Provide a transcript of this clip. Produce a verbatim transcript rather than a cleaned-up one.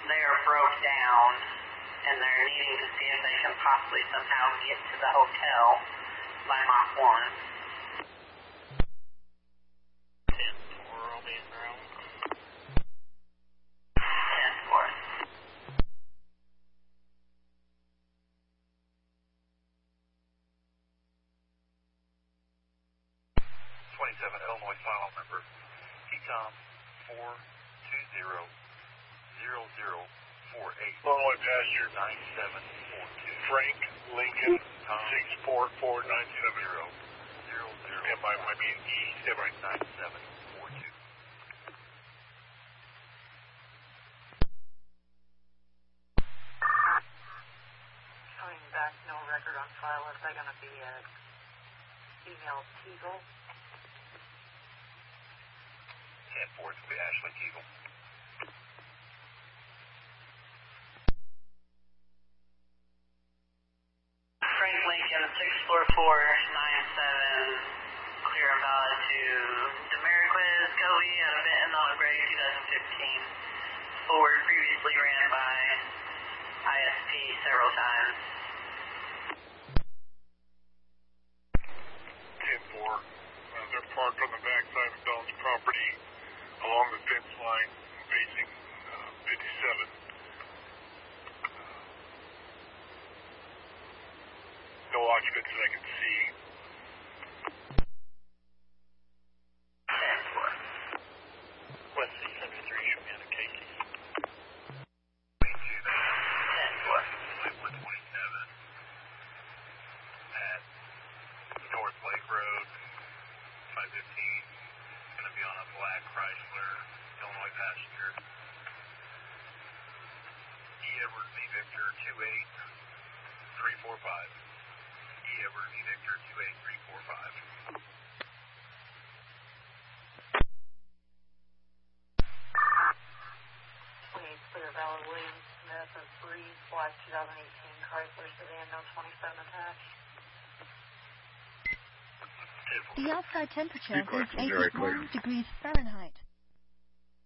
they are broke down, and they're needing to see if they can possibly somehow get to the hotel by Mach one. ten four, I'll be in room. ten four. twenty-seven Illinois file number T COM four two zero zero zero four eight. Illinois passenger nine seven four two. Frank Lincoln six four four nine seven zero zero zero. Yeah, might, might be an E. Yeah, right. nine seven four two. Coming back, no record on file. Is that going to be a email Teagle? ten four, it's going to be Ashley Teagle. Frank Lincoln, six four four nine seven, clear and valid to Demeriquez, Covey, out of Benton on a break twenty fifteen. Forward previously ran by I S P several times. ten four. Uh, they're parked on the backside of Bell's property along the fence line facing uh, fifty-seven. No occupants that I can see. ten four. West six seventy-three, show me on a Casey. ten four. one twenty-seven at North Lake Road, five fifteen. It's going to be on a black Chrysler, Illinois passenger. E. Edward V. Victor two eight three four five. E. Edward V. Victor two eight three four five. twenty-eight clear, valid, William Smith of Breeze, black twenty eighteen Chrysler sedan, no twenty-seven attached. The outside temperature Three is questions, very clear. eighty-one degrees Fahrenheit.